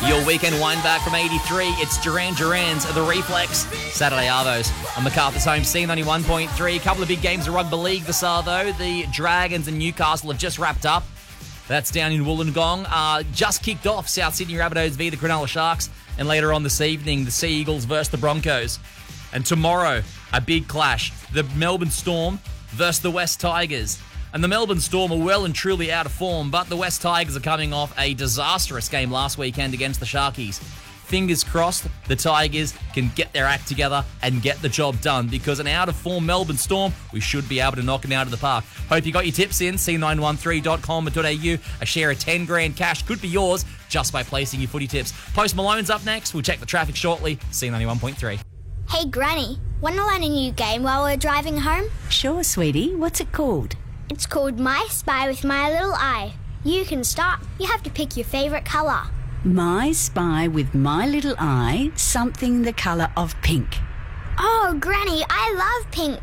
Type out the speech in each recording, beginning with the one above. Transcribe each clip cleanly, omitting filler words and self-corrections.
Your weekend wind back from 83. It's Duran Duran's The Reflex. Saturday Arvos on Macarthur's home C91.3. A couple of big games of rugby league this hour, though. The Dragons and Newcastle have just wrapped up. That's down in Wollongong. Just kicked off. South Sydney Rabbitohs v the Cronulla Sharks. And later on this evening, the Sea Eagles versus the Broncos. And tomorrow, a big clash. The Melbourne Storm versus the West Tigers. And the Melbourne Storm are well and truly out of form, but the West Tigers are coming off a disastrous game last weekend against the Sharkies. Fingers crossed the Tigers can get their act together and get the job done, because an out-of-form Melbourne Storm, we should be able to knock them out of the park. Hope you got your tips in, c913.com.au. A share of 10 grand cash could be yours just by placing your footy tips. Post Malone's up next. We'll check the traffic shortly. C91.3. Hey, Granny, want to learn a new game while we're driving home? Sure, sweetie. What's it called? It's called My Spy with My Little Eye. You can start. You have to pick your favourite colour. My Spy with My Little Eye, something the colour of pink. Oh, Granny, I love pink.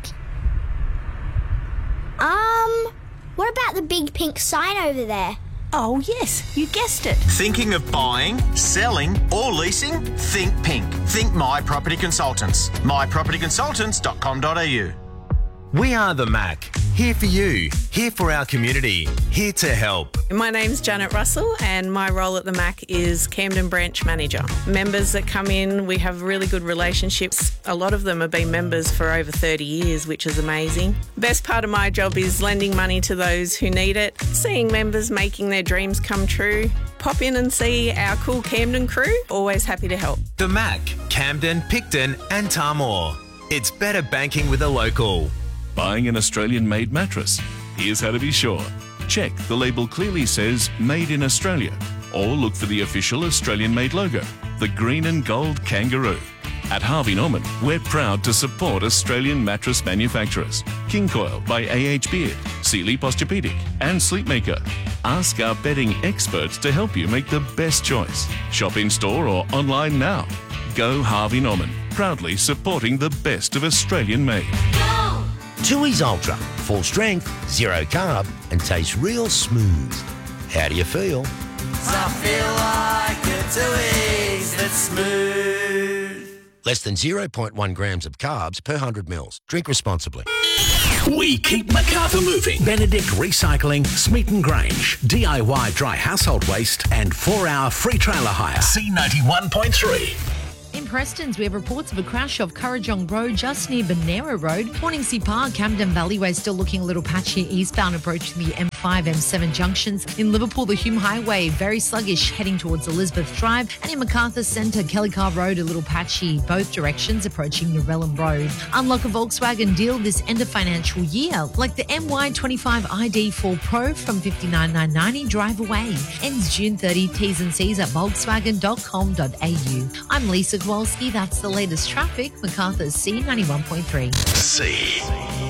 What about the big pink sign over there? Oh, yes, you guessed it. Thinking of buying, selling or leasing? Think pink. Think My Property Consultants. mypropertyconsultants.com.au. We are the Mac. Here for you, here for our community, here to help. My name's Janet Russell and my role at the Mac is Camden Branch Manager. Members that come in, we have really good relationships. A lot of them have been members for over 30 years, which is amazing. Best part of my job is lending money to those who need it, seeing members making their dreams come true. Pop in and see our cool Camden crew. Always happy to help. The Mac, Camden, Picton and Tamworth. It's better banking with a local. Buying an Australian-made mattress? Here's how to be sure. Check the label clearly says Made in Australia, or look for the official Australian-made logo, the green and gold kangaroo. At Harvey Norman, we're proud to support Australian mattress manufacturers. King Coil by A.H. Beard, Sealy Posturepedic and Sleepmaker. Ask our bedding experts to help you make the best choice. Shop in-store or online now. Go Harvey Norman, proudly supporting the best of Australian-made. Tooheys Ultra, full strength, zero carb, and tastes real smooth. How do you feel? I feel like a Tooheys that's smooth. Less than 0.1 grams of carbs per 100 mils. Drink responsibly. We keep Macarthur moving. Benedict Recycling, Smeaton Grange, DIY dry household waste, and 4-hour free trailer hire. C91.3. In Prestons, we have reports of a crash off Currajong Road just near Bonera Road. Morningsea Park, Camden Valleyway still looking a little patchy eastbound approaching the M5, M7 junctions. In Liverpool, the Hume Highway very sluggish heading towards Elizabeth Drive. And in Macarthur Centre, Kelly Car Road a little patchy both directions approaching Narellan Road. Unlock a Volkswagen deal this end of financial year, like the MY25 ID4 Pro from $59,990 drive away. Ends June 30. T's and C's at volkswagen.com.au. I'm Lisa Kowalski. That's the latest traffic. Macarthur's C91.3. C.